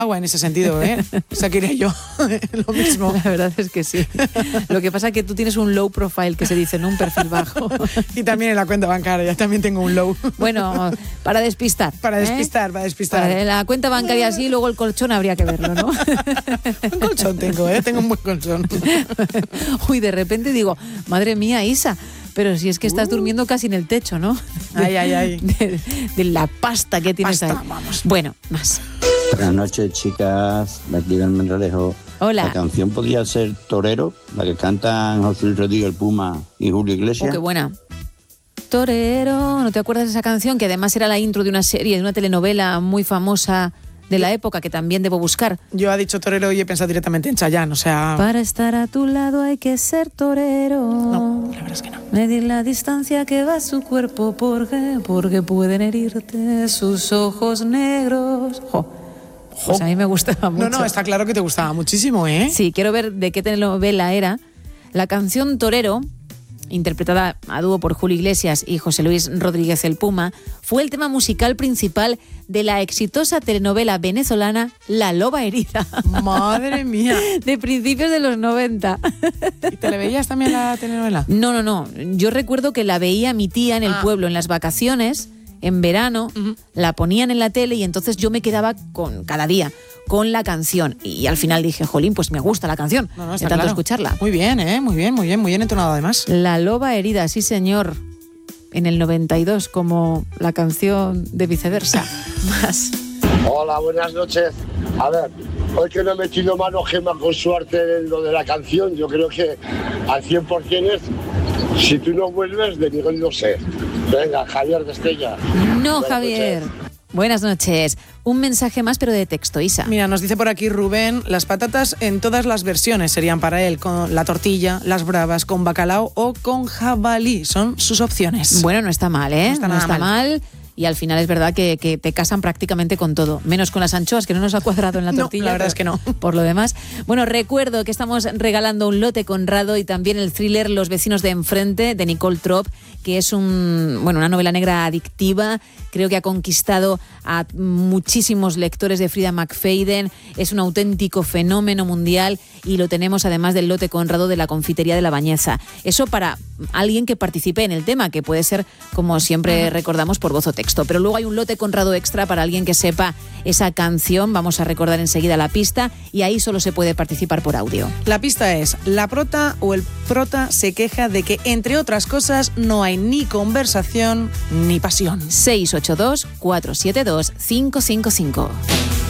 agua en ese sentido, ¿eh? O sea, quería yo lo mismo. La verdad es que sí. Lo que pasa es que tú tienes un low profile, que se dice, ¿no? Un perfil bajo. Y también en la cuenta bancaria, también tengo un low. Bueno, para despistar. Para despistar. Para la cuenta bancaria sí, luego el colchón habría que verlo, ¿no? Un colchón tengo, ¿eh? Tengo un buen colchón. Uy, de repente digo, madre mía, Isa, pero si es que estás durmiendo casi en el techo, ¿no? Ay. De la pasta que tienes Pasta, ahí. vamos. Bueno, más. Buenas noches, chicas, de aquí del Mendralejo. Hola. La canción podría ser Torero, la que cantan José Luis Rodríguez el Puma y Julio Iglesias. Oh, qué buena. Torero, ¿no te acuerdas de esa canción? Que además era la intro de una serie, de una telenovela muy famosa de la época, que también debo buscar. Yo ha dicho torero y he pensado directamente en Chayanne, o sea... Para estar a tu lado hay que ser torero. No, la verdad es que no. Medir la distancia que va su cuerpo, porque pueden herirte sus ojos negros. Pues a mí me gustaba mucho. No, está claro que te gustaba muchísimo, ¿eh? Sí, quiero ver de qué telenovela era. La canción Torero, interpretada a dúo por Julio Iglesias y José Luis Rodríguez el Puma, fue el tema musical principal de la exitosa telenovela venezolana La Loba Herida. Madre mía. De principios de los 90. ¿Y te le veías también la telenovela? No. Yo recuerdo que la veía mi tía en el pueblo en las vacaciones, en verano, la ponían en la tele y entonces yo me quedaba cada día con la canción. Y al final dije, jolín, pues me gusta la canción, No, de está tanto claro. escucharla. Muy bien, ¿eh? Muy bien entonado además. La Loba Herida, sí señor, en el 92, como la canción de Viceversa. Más. Hola, buenas noches. A ver, hoy que no he metido mano, Gemma, con suerte en lo de la canción, yo creo que al 100% es Si tú no vuelves, de Miguel no sé. Venga, Javier de Estella. No, Buenas Javier. noches. Buenas noches. Un mensaje más, pero de texto, Isa. Mira, nos dice por aquí Rubén, las patatas en todas las versiones serían para él, con la tortilla, las bravas, con bacalao o con jabalí. Son sus opciones. Bueno, no está mal, ¿eh? No está nada mal. Y al final es verdad que te casan prácticamente con todo, menos con las anchoas, que no nos ha cuadrado en la tortilla. No, la verdad es que no. Por lo demás. Bueno, recuerdo que estamos regalando un lote Conrado y también el thriller Los vecinos de enfrente, de Nicole Trop, que es una novela negra adictiva. Creo que ha conquistado a muchísimos lectores de Frida McFadden. Es un auténtico fenómeno mundial y lo tenemos además del lote Conrado de la Confitería de la Bañeza. Eso para alguien que participe en el tema, que puede ser, como siempre recordamos, por voz o texto. Pero luego hay un lote Conrado extra para alguien que sepa esa canción. Vamos a recordar enseguida la pista y ahí solo se puede participar por audio. La pista es, la prota o el prota se queja de que, entre otras cosas, no hay ni conversación ni pasión. 682 472 555.